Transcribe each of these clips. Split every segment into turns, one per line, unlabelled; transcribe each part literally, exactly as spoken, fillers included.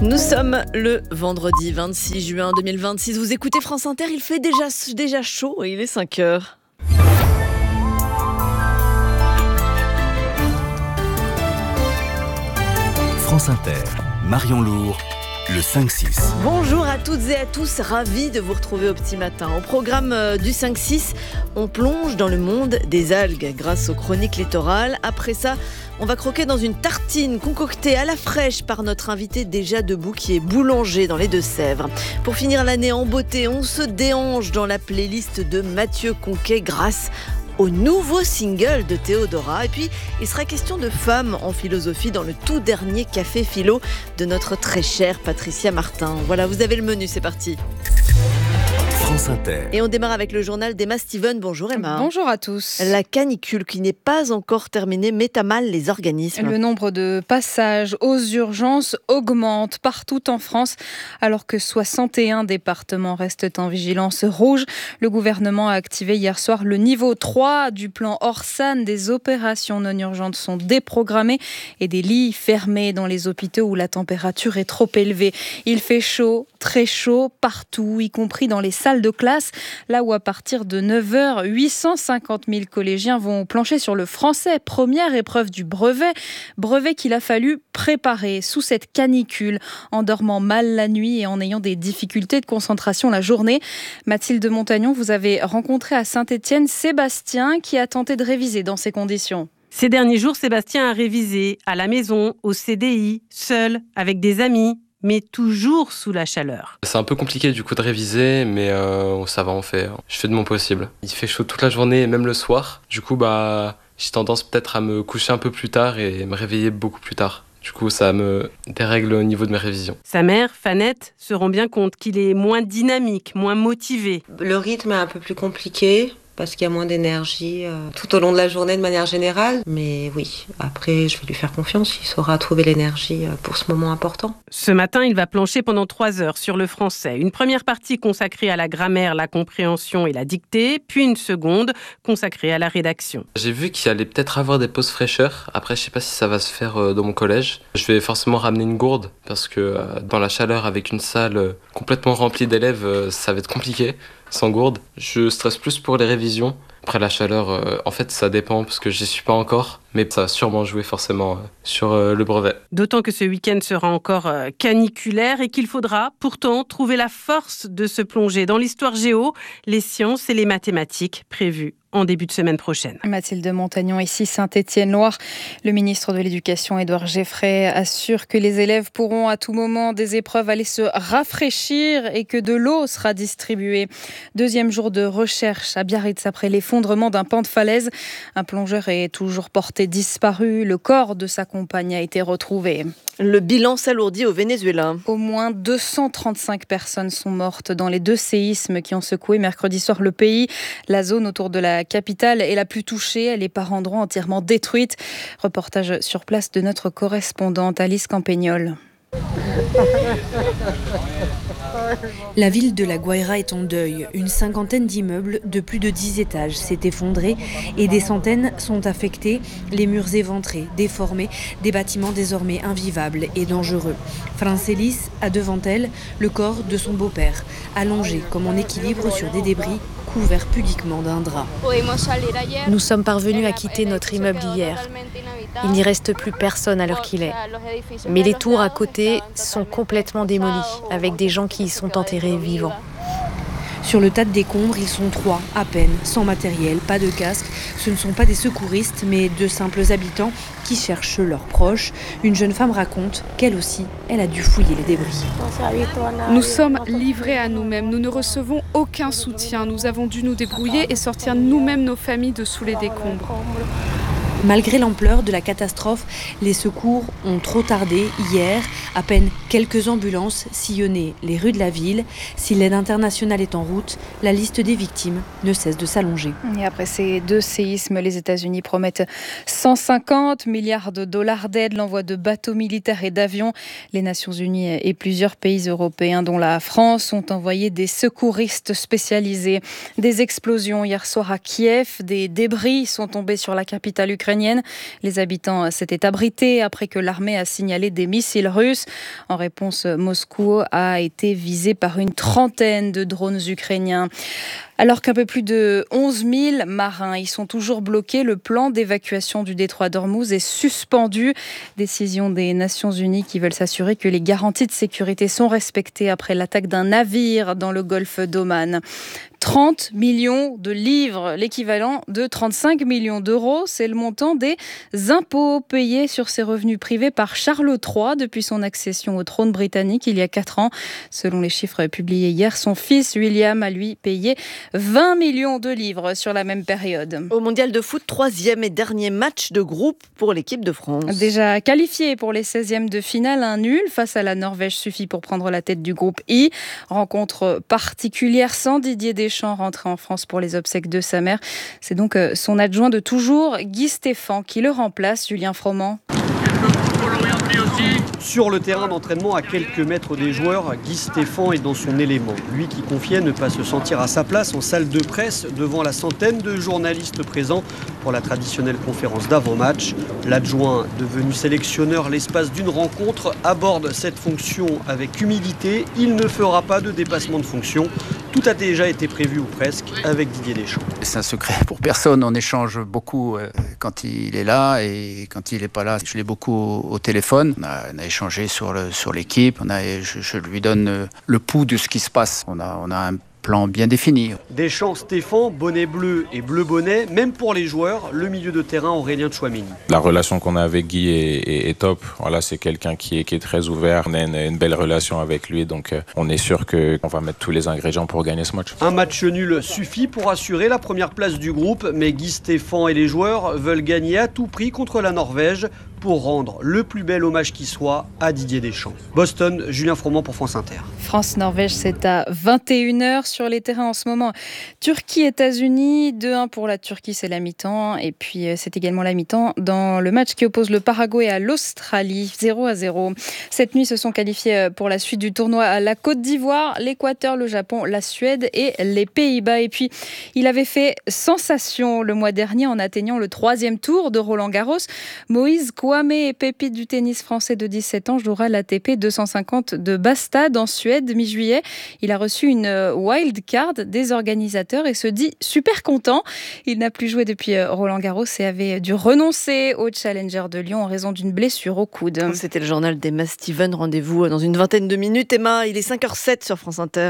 Nous sommes le vendredi vingt-six juin deux mille vingt-six. Vous écoutez France Inter, il fait déjà, déjà chaud et il est cinq heures.
France Inter, Marion Lourd, le cinq six.
Bonjour à toutes et à tous, ravi de vous retrouver au petit matin. Au programme du cinq six, on plonge dans le monde des algues grâce aux chroniques littorales. Après ça, on va croquer dans une tartine concoctée à la fraîche par notre invité déjà debout qui est boulanger dans les Deux-Sèvres. Pour finir l'année en beauté, on se déhanche dans la playlist de Mathieu Conquet grâce au nouveau single de Théodora. Et puis, il sera question de femmes en philosophie dans le tout dernier Café Philo de notre très chère Patricia Martin. Voilà, vous avez le menu, c'est parti.
France Inter.
Et on démarre avec le journal d'Emma Steven. Bonjour Emma.
Bonjour à tous.
La canicule qui n'est pas encore terminée met à mal les organismes.
Le nombre de passages aux urgences augmente partout en France alors que soixante et un départements restent en vigilance rouge. Le gouvernement a activé hier soir le niveau trois du plan Orsan. Des opérations non urgentes sont déprogrammées et des lits fermés dans les hôpitaux où la température est trop élevée. Il fait chaud, très chaud partout, y compris dans les salles de classe, là où à partir de neuf heures, huit cent cinquante mille collégiens vont plancher sur le français. Première épreuve du brevet, brevet qu'il a fallu préparer sous cette canicule, en dormant mal la nuit et en ayant des difficultés de concentration la journée. Mathilde Montagnon, vous avez rencontré à Saint-Étienne Sébastien qui a tenté de réviser dans ces conditions.
Ces derniers jours, Sébastien a révisé à la maison, au C D I, seul, avec des amis, mais toujours sous la chaleur.
C'est un peu compliqué du coup de réviser, mais euh, ça va, on fait. Je fais de mon possible. Il fait chaud toute la journée et même le soir. Du coup, bah, j'ai tendance peut-être à me coucher un peu plus tard et me réveiller beaucoup plus tard. Du coup, ça me dérègle au niveau de mes révisions.
Sa mère, Fanette, se rend bien compte qu'il est moins dynamique, moins motivé.
Le rythme est un peu plus compliqué, parce qu'il y a moins d'énergie euh, tout au long de la journée de manière générale. Mais oui, après, je vais lui faire confiance, il saura trouver l'énergie euh, pour ce moment important.
Ce matin, il va plancher pendant trois heures sur le français. Une première partie consacrée à la grammaire, la compréhension et la dictée, puis une seconde consacrée à la rédaction.
J'ai vu qu'il allait peut-être avoir des pauses fraîcheur. Après, je sais pas si ça va se faire euh, dans mon collège. Je vais forcément ramener une gourde, parce que euh, dans la chaleur, avec une salle euh, complètement remplie d'élèves, euh, ça va être compliqué. Sans gourde, je stresse plus pour les révisions. Après la chaleur, euh, en fait ça dépend parce que j'y suis pas encore, mais ça va sûrement jouer forcément euh, sur euh, le brevet.
D'autant que ce week-end sera encore euh, caniculaire et qu'il faudra pourtant trouver la force de se plonger dans l'histoire géo, les sciences et les mathématiques prévues en début de semaine prochaine.
Mathilde Montagnon, ici Saint-Étienne-Loire. Le ministre de l'Éducation, Édouard Geffray, assure que les élèves pourront à tout moment des épreuves aller se rafraîchir et que de l'eau sera distribuée. Deuxième jour de recherche à Biarritz après l'effondrement d'un pan de falaise. Un plongeur est toujours porté disparu. Le corps de sa compagne a été retrouvé.
Le bilan s'alourdit au Venezuela.
Au moins deux cent trente-cinq personnes sont mortes dans les deux séismes qui ont secoué mercredi soir le pays. La zone autour de la capitale est la plus touchée. Les par endroits entièrement détruites. Reportage sur place de notre correspondante Alice Campagnol.
La ville de La Guaira est en deuil. Une cinquantaine d'immeubles de plus de dix étages s'est effondré et des centaines sont affectés, les murs éventrés, déformés, des bâtiments désormais invivables et dangereux. Francelis a devant elle le corps de son beau-père, allongé comme en équilibre sur des débris, couvert pudiquement d'un drap.
Nous sommes parvenus à quitter notre immeuble hier. Il n'y reste plus personne à l'heure qu'il est. Mais les tours à côté sont complètement démolies, avec des gens qui y sont enterrés vivants.
Sur le tas de décombres, ils sont trois, à peine, sans matériel, pas de casque. Ce ne sont pas des secouristes, mais de simples habitants qui cherchent leurs proches. Une jeune femme raconte qu'elle aussi, elle a dû fouiller les débris.
Nous sommes livrés à nous-mêmes. Nous ne recevons aucun soutien. Nous avons dû nous débrouiller et sortir nous-mêmes nos familles de sous les décombres.
Malgré l'ampleur de la catastrophe, les secours ont trop tardé hier. À peine quelques ambulances sillonnaient les rues de la ville. Si l'aide internationale est en route, la liste des victimes ne cesse de s'allonger.
Et après ces deux séismes, les États-Unis promettent cent cinquante milliards de dollars d'aide, l'envoi de bateaux militaires et d'avions. Les Nations Unies et plusieurs pays européens, dont la France, ont envoyé des secouristes spécialisés. Des explosions hier soir à Kiev, des débris sont tombés sur la capitale ukrainienne. ukrainienne. Les habitants s'étaient abrités après que l'armée a signalé des missiles russes. En réponse, Moscou a été visé par une trentaine de drones ukrainiens. Alors qu'un peu plus de onze mille marins y sont toujours bloqués, le plan d'évacuation du détroit d'Ormuz est suspendu. Décision des Nations Unies qui veulent s'assurer que les garanties de sécurité sont respectées après l'attaque d'un navire dans le golfe d'Oman. trente millions de livres, l'équivalent de trente-cinq millions d'euros. C'est le montant des impôts payés sur ses revenus privés par Charles trois depuis son accession au trône britannique il y a quatre ans. Selon les chiffres publiés hier, son fils William a lui payé vingt millions de livres sur la même période.
Au mondial de foot, troisième et dernier match de groupe pour l'équipe de France.
Déjà qualifié pour les seizièmes de finale, un nul face à la Norvège suffit pour prendre la tête du groupe I. Rencontre particulière sans Didier Deschamps, rentré en France pour les obsèques de sa mère. C'est donc son adjoint de toujours, Guy Stéphane, qui le remplace, Julien Froment.
Sur le terrain d'entraînement, à quelques mètres des joueurs, Guy Stéphane est dans son élément. Lui qui confiait ne pas se sentir à sa place en salle de presse devant la centaine de journalistes présents pour la traditionnelle conférence d'avant-match. L'adjoint, devenu sélectionneur l'espace d'une rencontre, aborde cette fonction avec humilité. Il ne fera pas de dépassement de fonction. Tout a déjà été prévu ou presque avec Didier Deschamps.
C'est un secret pour personne. On échange beaucoup quand il est là et quand il n'est pas là, je l'ai beaucoup au téléphone. On a, on a échangé sur, le, sur l'équipe. On a, je, je lui donne le pouls de ce qui se passe. On a, on a un plan bien défini.
Deschamps, Stéphane, bonnet bleu et bleu bonnet, même pour les joueurs, le milieu de terrain Aurélien Tchouaméni.
La relation qu'on a avec Guy est, est, est top. Voilà, c'est quelqu'un qui est, qui est très ouvert. On a une, une belle relation avec lui, donc euh, on est sûr qu'on va mettre tous les ingrédients pour gagner ce match.
Un match nul suffit pour assurer la première place du groupe, mais Guy Stéphane et les joueurs veulent gagner à tout prix contre la Norvège pour rendre le plus bel hommage qui soit à Didier Deschamps. Boston, Julien Froment pour France Inter.
France-Norvège, c'est à vingt et une heures sur les terrains en ce moment. Turquie-États-Unis, deux un pour la Turquie, c'est la mi-temps. Et puis, c'est également la mi-temps dans le match qui oppose le Paraguay à l'Australie, zéro à zéro. Cette nuit, se sont qualifiés pour la suite du tournoi à la Côte d'Ivoire, l'Équateur, le Japon, la Suède et les Pays-Bas. Et puis, il avait fait sensation le mois dernier en atteignant le troisième tour de Roland-Garros. Moïse Kouamé et pépite du tennis français de dix-sept ans jouera l'A T P deux cent cinquante de Bastad en Suède mi-juillet. Il a reçu une wild card des organisateurs et se dit super content. Il n'a plus joué depuis Roland-Garros et avait dû renoncer au Challenger de Lyon en raison d'une blessure au coude.
C'était le journal d'Emma Steven. Rendez-vous dans une vingtaine de minutes. Emma, il est cinq heures sept sur France Inter.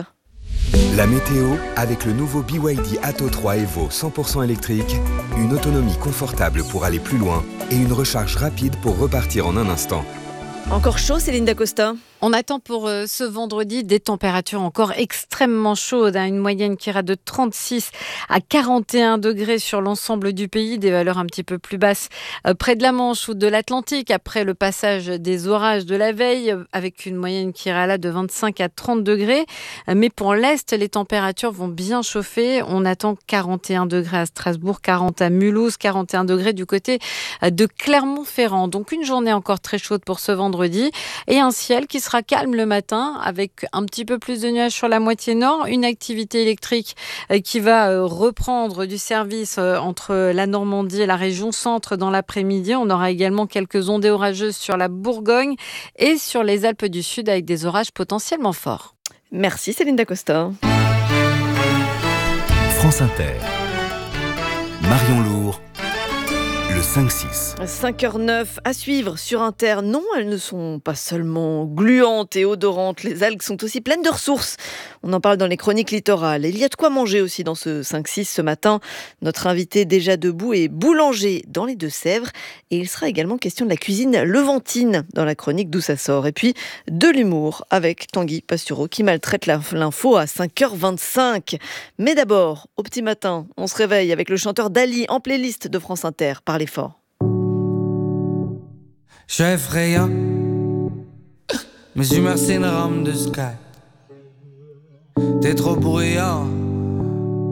La météo avec le nouveau B Y D Atto trois Evo cent pour cent électrique, une autonomie confortable pour aller plus loin et une recharge rapide pour repartir en un instant.
Encore chaud, Céline Dacosta?
On attend pour euh, ce vendredi des températures encore extrêmement chaudes, hein, une moyenne qui ira de trente-six à quarante et un degrés sur l'ensemble du pays, des valeurs un petit peu plus basses euh, près de la Manche ou de l'Atlantique après le passage des orages de la veille, euh, avec une moyenne qui ira là de vingt-cinq à trente degrés. Euh, mais pour l'Est, les températures vont bien chauffer. On attend quarante et un degrés à Strasbourg, quarante à Mulhouse, quarante et un degrés du côté euh, de Clermont-Ferrand. Donc une journée encore très chaude pour ce vendredi et un ciel qui sera calme le matin avec un petit peu plus de nuages sur la moitié nord, une activité électrique qui va reprendre du service entre la Normandie et la région centre dans l'après-midi. On aura également quelques ondées orageuses sur la Bourgogne et sur les Alpes du Sud avec des orages potentiellement forts.
Merci Céline Dacosta.
France Inter. Marion Lourd. Le cinq six.
cinq heures neuf à suivre sur Inter. Non, elles ne sont pas seulement gluantes et odorantes. Les algues sont aussi pleines de ressources. On en parle dans les chroniques littorales. Il y a de quoi manger aussi dans ce cinq six ce matin. Notre invité déjà debout est boulanger dans les Deux-Sèvres. Et il sera également question de la cuisine levantine dans la chronique D'où ça sort. Et puis de l'humour avec Tanguy Pastureau qui maltraite l'info à cinq heures vingt-cinq. Mais d'abord, au petit matin, on se réveille avec le chanteur Dali en playlist de France Inter. Parlez fort.
Je suis effrayant, mes humeurs c'est une rame de sky. T'es trop bruyant,